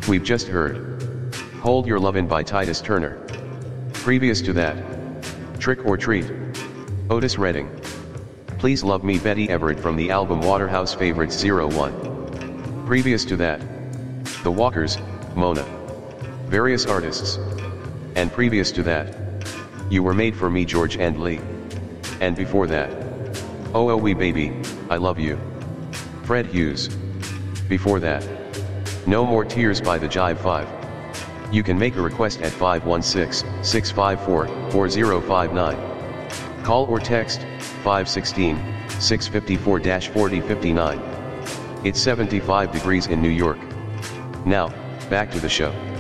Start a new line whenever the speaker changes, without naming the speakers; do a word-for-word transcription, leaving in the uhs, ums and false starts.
We've just heard Hold Your Lovin' by Titus Turner. Previous to that, Trick or Treat, Otis Redding. Please Love Me, Betty Everett from the album Waterhouse Favorites zero one. Previous to that, The Walkers, Mona. Various artists. And previous to that, You Were Made for Me, George and Lee. And before that, Oh Oh Wee Baby, I Love You, Fred Hughes. Before that, No More Tears by the Jive five. You can make a request at five one six, six five four, four zero five nine. Call or text five one six, six five four, four zero five nine. It's seventy-five degrees in New York. Now, back to the show.